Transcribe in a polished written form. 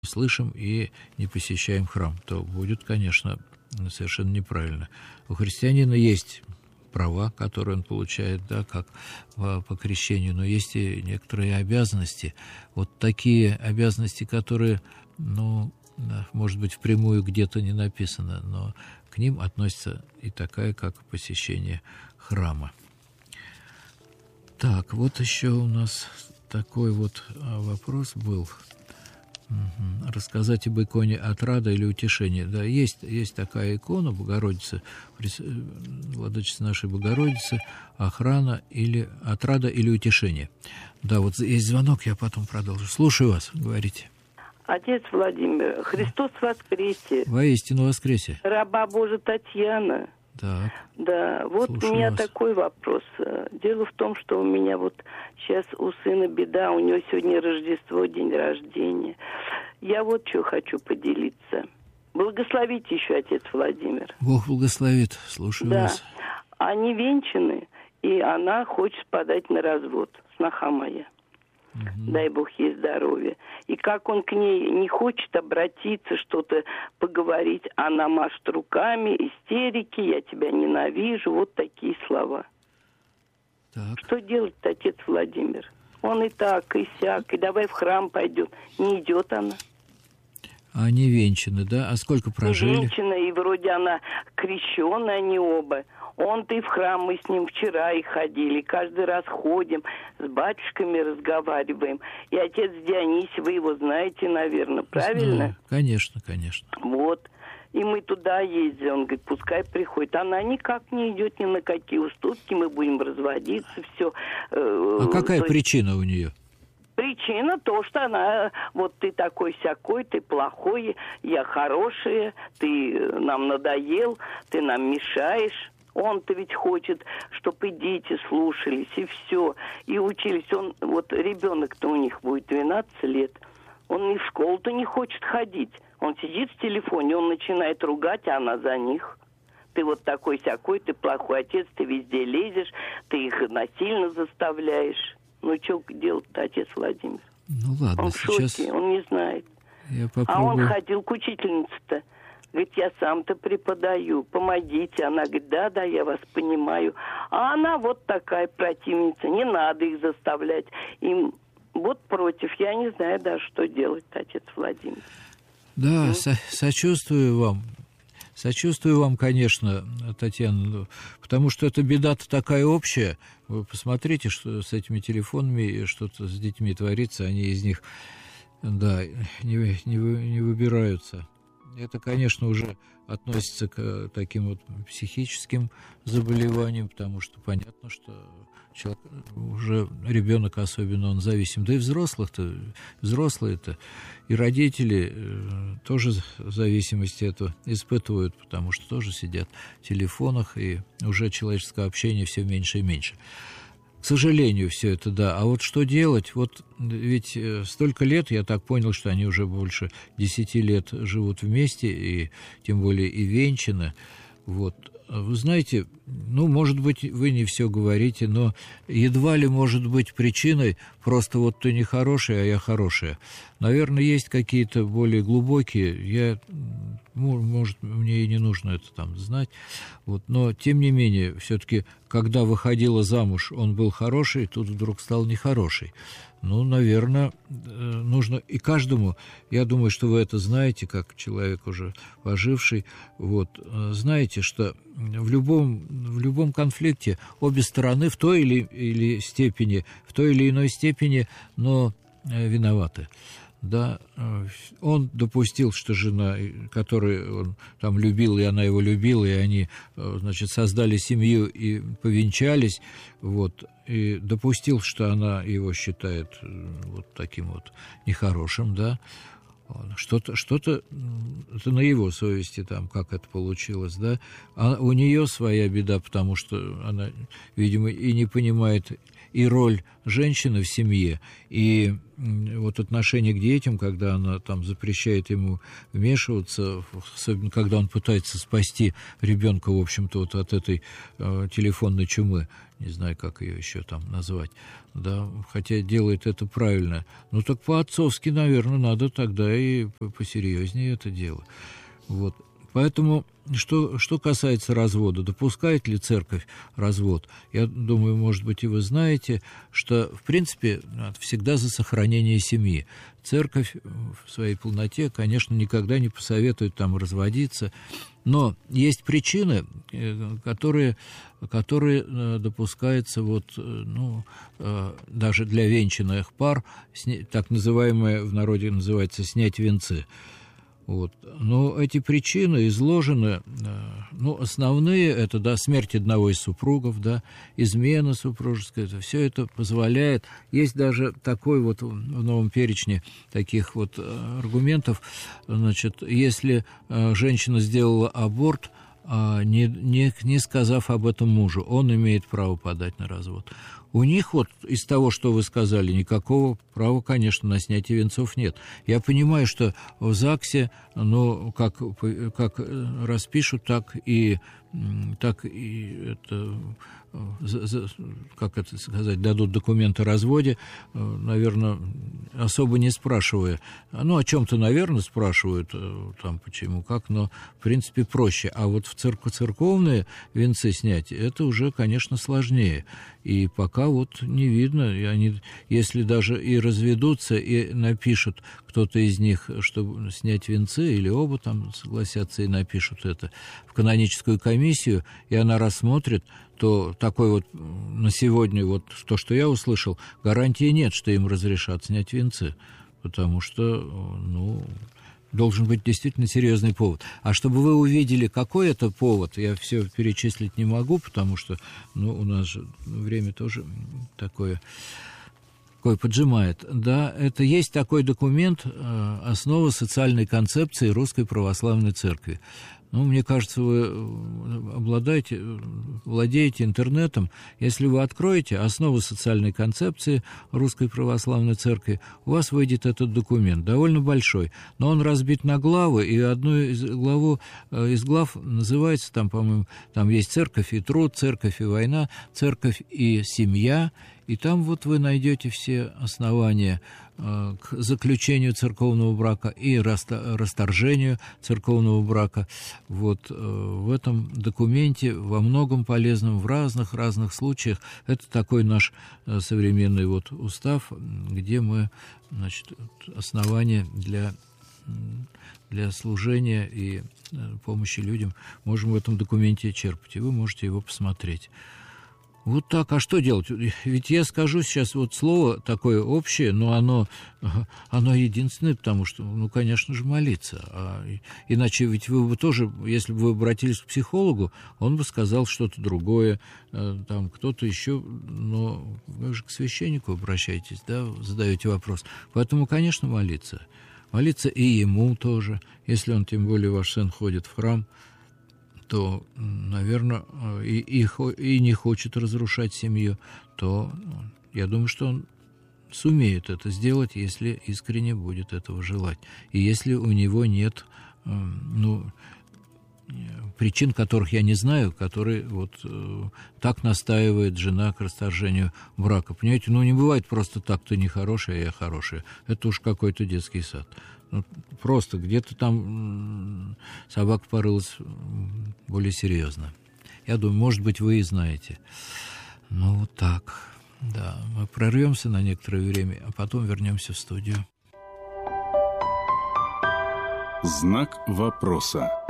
слышим и не посещаем храм, то будет, конечно, совершенно неправильно. У христианина есть права, которые он получает, да, как по крещению, но есть и некоторые обязанности. Вот такие обязанности, которые, может быть, впрямую где-то не написано, но к ним относится и такая, как посещение храма. Так, вот еще у нас такой вот вопрос был. Рассказать об иконе отрада или утешения. Да, есть такая икона Богородицы, Владычицы нашей Богородицы, охрана или отрада или утешение. Да, вот есть звонок, я потом продолжу. Слушаю вас, говорите. Отец Владимир, Христос воскресе. Воистину воскресе. Раба Божия Татьяна. Так. Да, вот у меня вас. такой вопрос. Дело в том, что у меня вот сейчас у сына беда, у него сегодня Рождество, день рождения. Я вот что хочу поделиться. Благословите еще, отец Владимир. Бог благословит, слушаю вас. Они венчаны, и она хочет подать на развод, сноха моя. Дай Бог ей здоровья. И как он к ней не хочет обратиться, что-то поговорить, она машет руками, истерики, я тебя ненавижу, вот такие слова. Так. Что делать-то, отец Владимир? Он и так, и сяк, и давай в храм пойдет. Не идет она. Они венчаны, да? А сколько прожили? Венчана, и вроде она крещеная, они оба. Он-то и в храм, мы с ним вчера и ходили, каждый раз ходим, с батюшками разговариваем. И отец Дионисий, вы его знаете, наверное, правильно? Знаю. Конечно, конечно. Вот. И мы туда ездили, он говорит, пускай приходит. Она никак не идет ни на какие уступки, мы будем разводиться, все. А какая причина у нее? Причина то, что она, вот ты такой-сякой, ты плохой, я хорошая, ты нам надоел, ты нам мешаешь. Он-то ведь хочет, чтобы и дети слушались, и все, и учились. Он, вот ребенок-то у них будет 12 лет, он и в школу-то не хочет ходить. Он сидит в телефоне, он начинает ругать, а она за них. Ты вот такой-сякой, ты плохой отец, ты везде лезешь, ты их насильно заставляешь. Ну, что делать-то, отец Владимир? Ну, ладно, он сейчас... в шоке, он не знает. Я попробую... А он ходил к учительнице-то. Говорит, я сам-то преподаю, помогите. Она говорит, да, я вас понимаю. А она вот такая противница, не надо их заставлять. Им вот против, я не знаю даже, что делать, отец Владимир. Да, сочувствую вам. Сочувствую вам, конечно, Татьяна, потому что эта беда-то такая общая. Вы посмотрите, что с этими телефонами, что-то с детьми творится, они из них, да, не выбираются. Это, конечно, уже относится к таким вот психическим заболеваниям, потому что понятно, что человек, уже ребенок особенно, он зависим. Да и взрослые-то, и родители тоже зависимости этого испытывают, потому что тоже сидят в телефонах, и уже человеческое общение все меньше и меньше. К сожалению, все это, да. А вот что делать? Вот ведь столько лет, я так понял, что они уже больше 10 лет живут вместе, и тем более и венчаны. Вот. Вы знаете, может быть, вы не все говорите, но едва ли может быть причиной просто вот ты не хорошая, а я хорошая. Наверное, есть какие-то более глубокие, может, мне и не нужно это там знать, вот, но, тем не менее, все-таки, когда выходила замуж, он был хороший, тут вдруг стал нехороший. Наверное, нужно и каждому, я думаю, что вы это знаете, как человек уже поживший, вот, знаете, что в любом конфликте обе стороны в той или иной степени, но виноваты. Да, он допустил, что жена, которую он там любил, и она его любила, и они, создали семью и повенчались, вот, и допустил, что она его считает вот таким вот нехорошим, да, что-то это на его совести, там, как это получилось, да, а у нее своя беда, потому что она, видимо, и не понимает и роль женщины в семье, и вот отношение к детям, когда она там запрещает ему вмешиваться, особенно когда он пытается спасти ребенка, в общем-то, вот от этой телефонной чумы, не знаю, как ее еще там назвать, да, хотя делает это правильно. Ну, так по-отцовски, наверное, надо тогда и посерьезнее это дело. Вот. Поэтому, что касается развода, допускает ли церковь развод? Я думаю, может быть, и вы знаете, что, в принципе, всегда за сохранение семьи. Церковь в своей полноте, конечно, никогда не посоветует там разводиться, но есть причины, которые допускаются даже для венчанных пар, так называемое, в народе называется, снять венцы. Вот. Но эти причины изложены, основные, это, да, смерть одного из супругов, да, измена супружеская, все это позволяет. Есть даже такой вот в новом перечне таких вот аргументов, значит, если женщина сделала аборт, не сказав об этом мужу, он имеет право подать на развод. У них вот из того, что вы сказали, никакого права, конечно, на снятие венцов нет. Я понимаю, что в ЗАГСе, как распишут, так и это, как это сказать, дадут документы о разводе, наверное, особо не спрашивая. О чем-то, наверное, спрашивают, там, почему, как, но, в принципе, проще. А вот в церковные венцы снять, это уже, конечно, сложнее. И пока вот не видно, и они, если даже и разведутся, и напишут кто-то из них, чтобы снять венцы, или оба там согласятся и напишут это в каноническую комиссию, и она рассмотрит, то такой вот на сегодня, вот то, что я услышал, гарантии нет, что им разрешат снять венцы, потому что, должен быть действительно серьезный повод. А чтобы вы увидели, какой это повод, я все перечислить не могу, потому что, у нас же время тоже такое поджимает. Да, это есть такой документ «Основа социальной концепции Русской Православной Церкви». Мне кажется, вы владеете интернетом. Если вы откроете «Основы социальной концепции Русской Православной Церкви», у вас выйдет этот документ, довольно большой, но он разбит на главы, и одну из глав называется, там, по-моему, там есть «Церковь и труд», «Церковь и война», «Церковь и семья», и там вот вы найдете все основания к заключению церковного брака и расторжению церковного брака. Вот в этом документе во многом полезном в разных случаях. Это такой наш современный устав, где мы, основания для служения и помощи людям можем в этом документе черпать, и вы можете его посмотреть. Вот так. А что делать? Ведь я скажу сейчас слово такое общее, но оно единственное, потому что, конечно же, молиться. Иначе ведь вы бы тоже, если бы вы обратились к психологу, он бы сказал что-то другое, там кто-то еще, но вы же к священнику обращаетесь, да, задаете вопрос. Поэтому, конечно, молиться. Молиться и ему тоже, если он, тем более, ваш сын ходит в храм, то, наверное, и не хочет разрушать семью, то я думаю, что он сумеет это сделать, если искренне будет этого желать. И если у него нет причин, которых я не знаю, которые так настаивает жена к расторжению брака. Понимаете, не бывает просто так, ты нехороший, а я хороший. Это уж какой-то детский сад. Просто где-то там собака порылась более серьезно. Я думаю, может быть, вы и знаете. Вот так. Да, мы прервемся на некоторое время, а потом вернемся в студию. Знак вопроса.